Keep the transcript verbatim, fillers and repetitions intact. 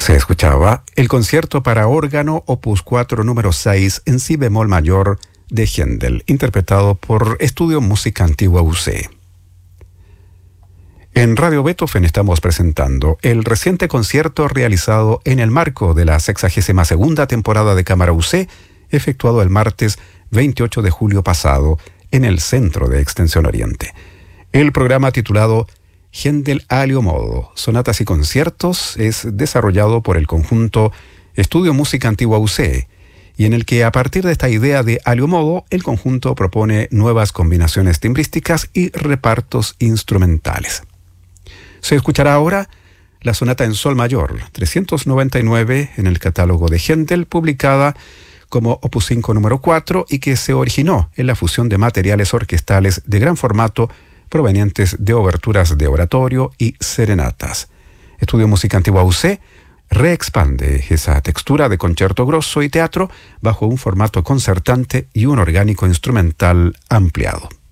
Se escuchaba el concierto para órgano opus cuatro número seis en si bemol mayor de Händel, interpretado por Estudio Música Antigua U C. En Radio Beethoven estamos presentando el reciente concierto realizado en el marco de la sexagésima segunda temporada de Cámara U C, efectuado el martes veintiocho de julio pasado en el Centro de Extensión Oriente. El programa titulado Händel Alio Modo, Sonatas y Conciertos es desarrollado por el conjunto Estudio Música Antigua U C, y en el que a partir de esta idea de Alio Modo, el conjunto propone nuevas combinaciones timbrísticas y repartos instrumentales. Se escuchará ahora la sonata en sol mayor, trescientos noventa y nueve en el catálogo de Händel, publicada como opus cinco número cuatro y que se originó en la fusión de materiales orquestales de gran formato provenientes de oberturas de oratorio y serenatas. Estudio Música Antigua U C reexpande esa textura de concierto grosso y teatro bajo un formato concertante y un orgánico instrumental ampliado.